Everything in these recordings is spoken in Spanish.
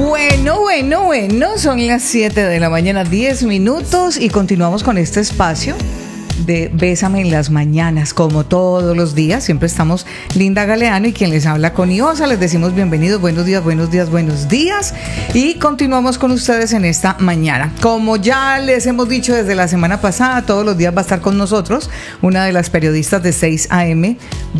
Bueno, son las 7 de la mañana, 10 minutos y continuamos con este espacio de Bésame en las mañanas, como todos los días. Siempre estamos Linda Galeano y quien les habla, Connie Osa. Les decimos bienvenidos, buenos días y continuamos con ustedes en esta mañana. Como ya les hemos dicho desde la semana pasada, todos los días va a estar con nosotros una de las periodistas de 6 AM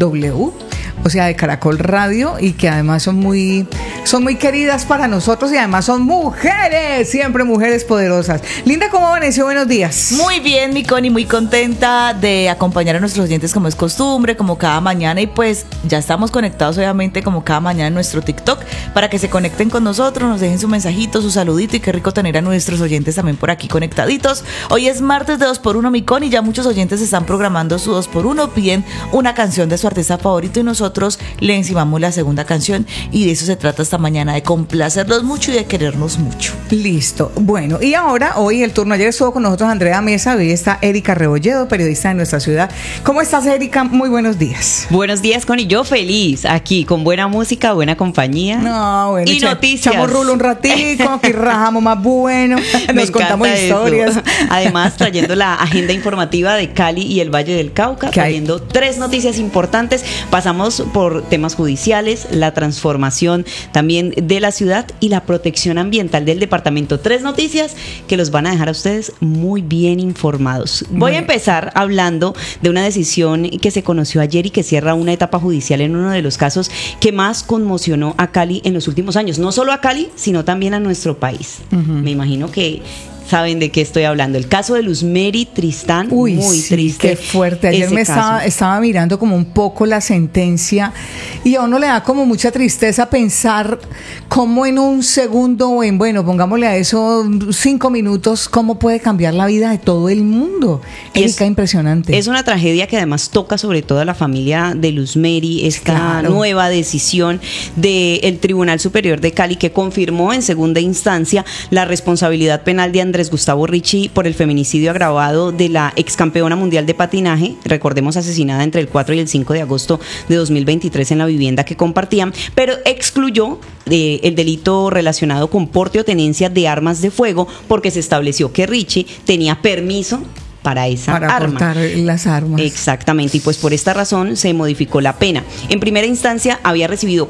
W, o sea, de Caracol Radio, y que además son muy queridas para nosotros y además son mujeres, siempre mujeres poderosas. Linda, ¿cómo amaneció? Buenos días. Muy bien, mi Connie, muy contenta de acompañar a nuestros oyentes como es costumbre, como cada mañana, y pues ya estamos conectados obviamente como cada mañana en nuestro TikTok para que se conecten con nosotros, nos dejen su mensajito, su saludito, y qué rico tener a nuestros oyentes también por aquí conectaditos. Hoy es martes de 2x1, mi Connie, ya muchos oyentes están programando su 2x1, piden una canción de su artista favorito y nosotros le encimamos la segunda canción, y de eso se trata esta mañana, de complacerlos mucho y de querernos mucho. Listo. Bueno, y ahora, hoy el turno, ayer estuvo con nosotros Andrea Mesa, hoy está Erika Rebolledo, periodista de nuestra ciudad. ¿Cómo estás, Erika? Muy buenos días. Buenos días, Connie. Yo feliz aquí, con buena música, buena compañía. No, bueno, y noticias. Echamos rulo un ratico, que rajamos más bueno. Nos contamos historias. Eso. Además, trayendo la agenda informativa de Cali y el Valle del Cauca, trayendo 3 noticias importantes. Pasamos por temas judiciales, la transformación también de la ciudad y la protección ambiental del departamento. 3 noticias que los van a dejar a ustedes muy bien informados. Voy a empezar hablando de una decisión que se conoció ayer y que cierra una etapa judicial en uno de los casos que más conmocionó a Cali en los últimos años. No solo a Cali, sino también a nuestro país. Me imagino que saben de qué estoy hablando. El caso de Luzmeri Tristán, muy triste. Qué fuerte. Ayer me estaba mirando como un poco la sentencia y a uno le da como mucha tristeza pensar cómo en un segundo o pongámosle a eso 5 minutos, cómo puede cambiar la vida de todo el mundo. Erika, impresionante. Es una tragedia que además toca sobre todo a la familia de Luzmeri, esta nueva decisión del Tribunal Superior de Cali que confirmó en segunda instancia la responsabilidad penal de Andrés Gustavo Richie por el feminicidio agravado de la ex campeona mundial de patinaje, recordemos, asesinada entre el 4 y el 5 de agosto de 2023 en la vivienda que compartían, pero excluyó el delito relacionado con porte o tenencia de armas de fuego porque se estableció que Richie tenía permiso para portar las armas. Exactamente, y pues por esta razón se modificó la pena. En primera instancia había recibido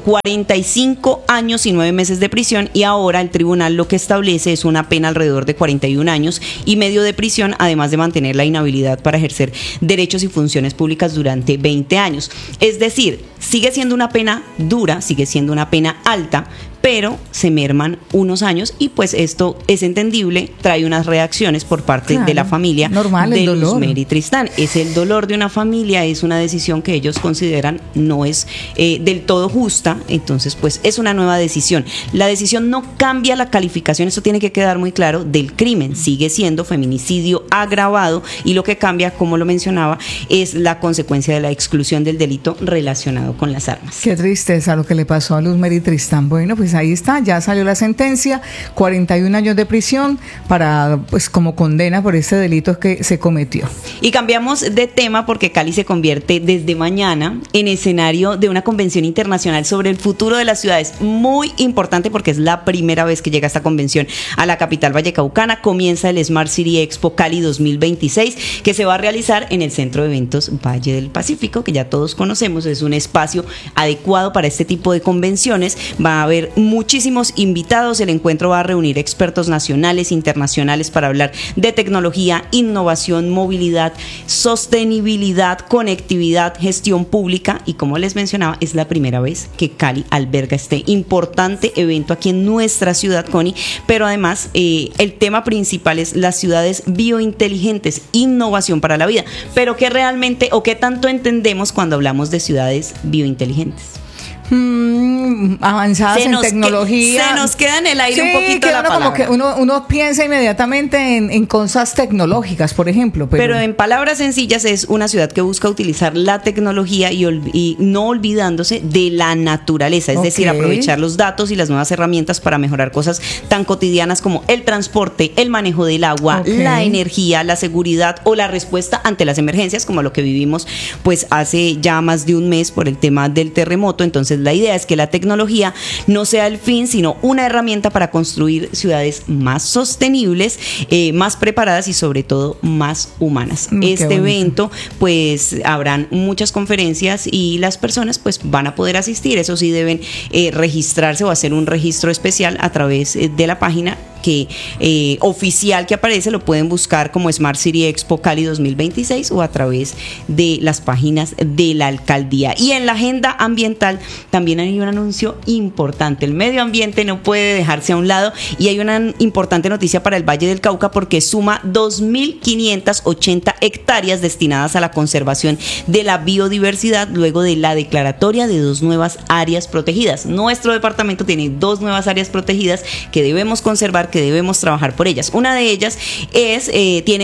45 años y 9 meses de prisión y ahora el tribunal lo que establece es una pena alrededor de 41 años y medio de prisión, además de mantener la inhabilidad para ejercer derechos y funciones públicas durante 20 años. Es decir, sigue siendo una pena dura, sigue siendo una pena alta, pero se merman unos años y pues esto es entendible, trae unas reacciones por parte de la familia de Luzmeri Tristán. Es el dolor de una familia, es una decisión que ellos consideran no es del todo justa, entonces pues es una nueva decisión. La decisión no cambia la calificación, eso tiene que quedar muy claro, del crimen, sigue siendo feminicidio agravado y lo que cambia, como lo mencionaba, es la consecuencia de la exclusión del delito relacionado con las armas. Qué tristeza lo que le pasó a Luzmeri Tristán. Bueno, pues ahí está, ya salió la sentencia, 41 años de prisión como condena por ese delito que se cometió. Y cambiamos de tema porque Cali se convierte desde mañana en escenario de una convención internacional sobre el futuro de las ciudades, muy importante porque es la primera vez que llega esta convención a la capital vallecaucana. Comienza el Smart City Expo Cali 2026 que se va a realizar en el Centro de Eventos Valle del Pacífico, que ya todos conocemos, es un espacio adecuado para este tipo de convenciones. Va a haber muchísimos invitados, el encuentro va a reunir expertos nacionales, internacionales para hablar de tecnología, innovación, movilidad, sostenibilidad, conectividad, gestión pública y como les mencionaba, es la primera vez que Cali alberga este importante evento aquí en nuestra ciudad, Connie, pero además el tema principal es las ciudades biointeligentes, innovación para la vida, pero ¿qué realmente o qué tanto entendemos cuando hablamos de ciudades biointeligentes? Avanzadas en tecnología. Se nos queda en el aire un poquito la palabra. Como que uno piensa inmediatamente en cosas tecnológicas, por ejemplo. Pero en palabras sencillas es una ciudad que busca utilizar la tecnología y no olvidándose de la naturaleza. Es decir, aprovechar los datos y las nuevas herramientas para mejorar cosas tan cotidianas como el transporte, el manejo del agua, la energía, la seguridad o la respuesta ante las emergencias, como lo que vivimos pues hace ya más de un mes por el tema del terremoto. Entonces la idea es que la tecnología no sea el fin, sino una herramienta para construir ciudades más sostenibles, más preparadas y sobre todo más humanas. Este evento, pues habrán muchas conferencias y las personas pues van a poder asistir. Eso sí, deben registrarse o hacer un registro especial a través de la página oficial que aparece. Lo pueden buscar como Smart City Expo Cali 2026 o a través de las páginas de la alcaldía. Y en la agenda ambiental también hay un anuncio importante. El medio ambiente no puede dejarse a un lado y hay una importante noticia para el Valle del Cauca porque suma 2.580 hectáreas destinadas a la conservación de la biodiversidad luego de la declaratoria de 2 nuevas áreas protegidas. Nuestro departamento tiene 2 nuevas áreas protegidas que debemos conservar, que debemos trabajar por ellas. Una de ellas tiene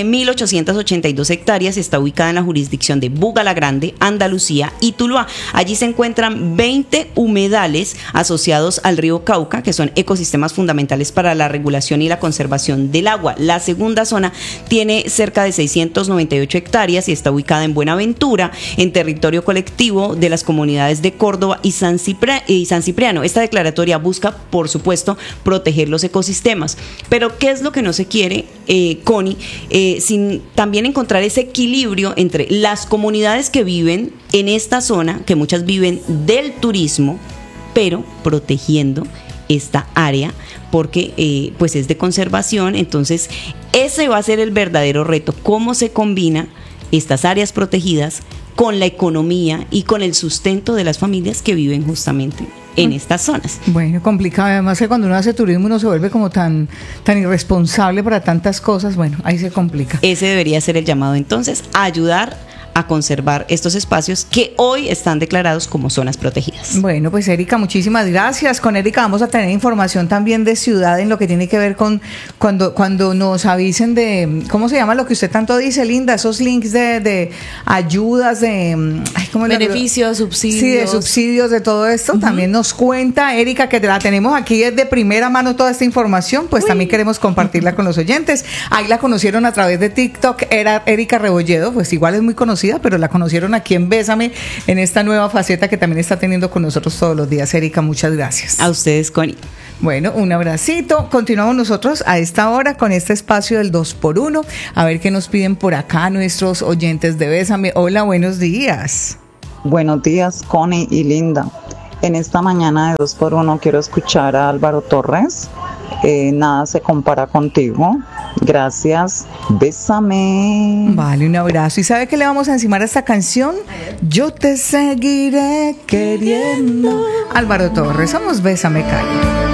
1.882 hectáreas, está ubicada en la jurisdicción de Buga la Grande, Andalucía y Tuluá. Allí se encuentran 20 humedales asociados al río Cauca, que son ecosistemas fundamentales para la regulación y la conservación del agua. La segunda zona tiene cerca de 698 hectáreas y está ubicada en Buenaventura, en territorio colectivo de las comunidades de Córdoba y San Cipriano. Esta declaratoria busca, por supuesto, proteger los ecosistemas. Pero ¿qué es lo que no se quiere, Connie? Sin también encontrar ese equilibrio entre las comunidades que viven en esta zona, que muchas viven del turismo, pero protegiendo esta área porque pues es de conservación. Entonces ese va a ser el verdadero reto, cómo se combina estas áreas protegidas con la economía y con el sustento de las familias que viven justamente en estas zonas. Bueno, complicado. Además que cuando uno hace turismo uno se vuelve como tan irresponsable para tantas cosas. Bueno, ahí se complica. Ese debería ser el llamado entonces, a ayudar a conservar estos espacios que hoy están declarados como zonas protegidas. Bueno, pues Erika, muchísimas gracias. Con Erika vamos a tener información también de ciudad en lo que tiene que ver con cuando nos avisen de, ¿cómo se llama lo que usted tanto dice, Linda? Esos links de ayudas, de beneficios, subsidios. Sí, de subsidios, de todo esto. También nos cuenta Erika, que la tenemos aquí de primera mano toda esta información, pues también queremos compartirla con los oyentes. Ahí la conocieron a través de TikTok, era Erika Rebolledo, pues igual es muy conocida, pero la conocieron aquí en Bésame, en esta nueva faceta que también está teniendo con nosotros todos los días. Erika, muchas gracias. A ustedes, Connie. Bueno, un abracito. Continuamos nosotros a esta hora con este espacio del 2x1. A ver qué nos piden por acá nuestros oyentes de Bésame. Hola, buenos días. Buenos días, Connie y Linda. En esta mañana de 2x1 quiero escuchar a Álvaro Torres. Nada se compara contigo. Gracias. Bésame. Vale, un abrazo. ¿Y sabe qué le vamos a encimar a esta canción? Yo te seguiré queriendo. Álvaro Torres, somos Bésame, Cali.